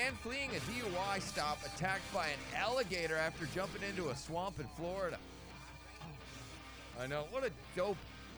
Man fleeing a DUI stop attacked by an alligator after jumping into a swamp in Florida. I know, what a dope.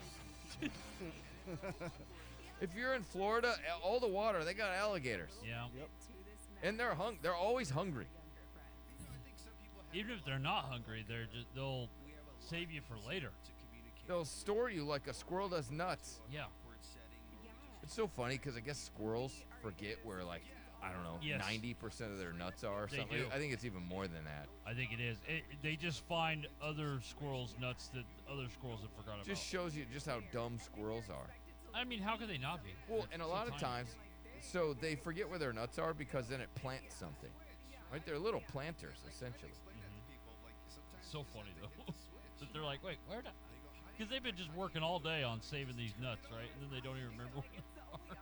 If you're in Florida, all the water, they got alligators. Yeah. Yep. And they're always hungry. Even if they're not hungry, they'll save you for later. They'll store you like a squirrel does nuts. Yeah. It's so funny because I guess squirrels forget where, like, I don't know, Yes. 90% of their nuts are or They something. do. I think it's even more than that. I think it is. They just find other squirrels' nuts that other squirrels have forgot about. Just shows you just how dumb squirrels are. I mean, how could they not be? Well, They're and a so lot of tiny. times, so they forget where their nuts are because then it plants something. Right? They're little planters, essentially. It's so funny, though. That they're like, wait, where did... Because they've been just working all day on saving these nuts, right? And then they don't even remember where they are.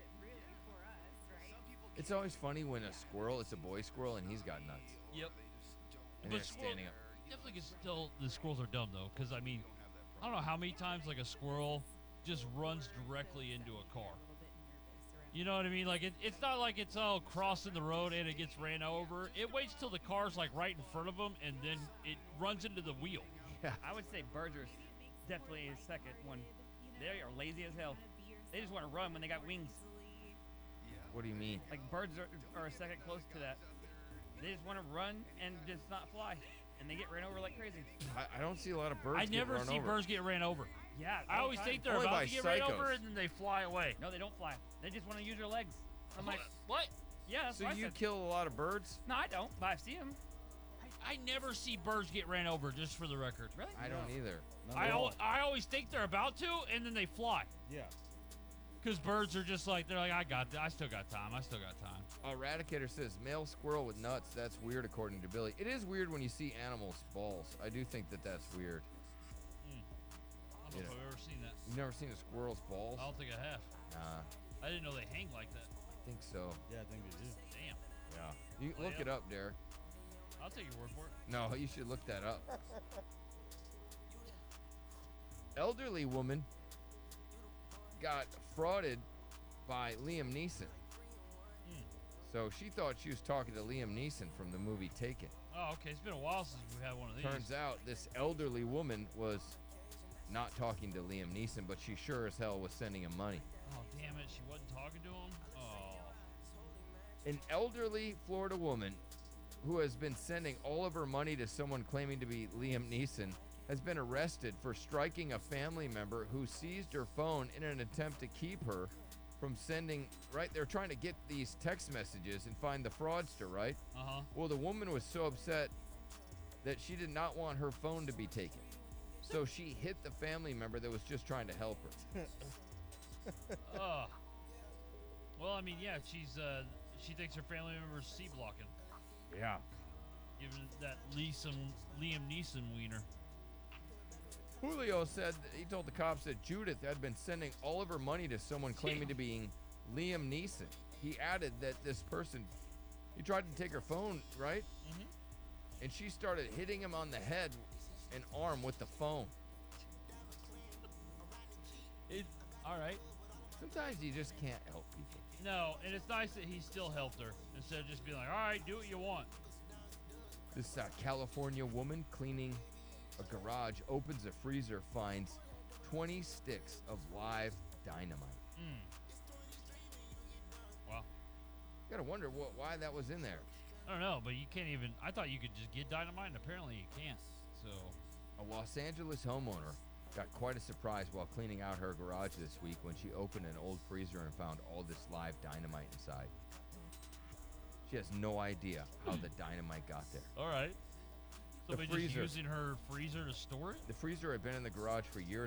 It's always funny when a squirrel, it's a boy squirrel, and he's got nuts. Yep. And they're standing up. Definitely can still... The squirrels are dumb, though. Because, I mean, I don't know how many times, like, a squirrel just runs directly into a car. You know what I mean? Like, it's not like it's all crossing the road and it gets ran over. It waits till the car's, like, right in front of them, and then it runs into the wheel. I would say birds are definitely a second one. They are lazy as hell. They just want to run when they got wings. What do you mean? Like birds are a second close to that. They just want to run and just not fly. And they get ran over like crazy. I don't see a lot of birds I get never run see over. birds get ran over. Yeah. I all always the time. think they're Only about by to get ran psychos. over and then they fly away. No, they don't fly. They just want to use their legs. I'm like, What? yeah, that's So what I you said. kill a lot of birds? No, I don't, but I see them. I never see birds get ran over, just for the record. Really? I don't either. Not at all. I always think they're about to, and then they fly. Yeah. Because birds are just like, they're like, I still got time. Eradicator says, male squirrel with nuts. That's weird, according to Billy. It is weird when you see animals' balls. I do think that that's weird. I don't know if I've ever seen that. You've never seen a squirrel's balls? I don't think I have. Nah, I didn't know they hang like that. I think so. Yeah, I think they do. Damn. Yeah. You Oh, look yeah? it up, Derek. I'll take your word for it. No, you should look that up. Elderly woman got frauded by Liam Neeson. So she thought she was talking to Liam Neeson from the movie Taken. Oh, okay. It's been a while since we've had one of these. Turns out this elderly woman was not talking to Liam Neeson, but she sure as hell was sending him money. Oh, damn it. She wasn't talking to him? Oh. An elderly Florida woman who has been sending all of her money to someone claiming to be Liam Neeson has been arrested for striking a family member who seized her phone in an attempt to keep her from sending, right? They're trying to get these text messages and find the fraudster, right? Uh-huh. Well, the woman was so upset that she did not want her phone to be taken. So she hit the family member that was just trying to help her. Ugh. Well, I mean, yeah, she thinks her family member's C-blocking. Yeah. Giving that Liam Neeson wiener. Julio said he told the cops that Judith had been sending all of her money to someone claiming to be Liam Neeson. He added that this person, he tried to take her phone, right? Mm-hmm. And she started hitting him on the head and arm with the phone. All right. Sometimes you just can't help people. No, and it's nice that he still helped her instead of just being like, all right, do what you want. This California woman cleaning a garage opens a freezer, finds 20 sticks of live dynamite. Wow. Gotta wonder why that was in there. I don't know, but you can't even... I thought you could just get dynamite, and apparently you can't. So... A Los Angeles homeowner got quite a surprise while cleaning out her garage this week when she opened an old freezer and found all this live dynamite inside. She has no idea how the dynamite got there. All right. Somebody just freezer. using her freezer to store it? The freezer had been in the garage for years